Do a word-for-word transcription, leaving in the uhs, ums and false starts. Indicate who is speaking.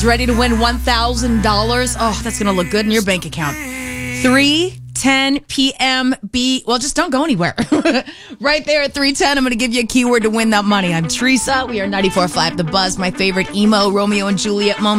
Speaker 1: Ready to win one thousand dollars? Oh, that's going to look good in your bank account. three ten p.m. B. Well, just don't go anywhere. Right there at three ten, I'm going to give you a keyword to win that money. I'm Teresa. We are ninety-four point five The Buzz, my favorite emo Romeo and Juliet moment.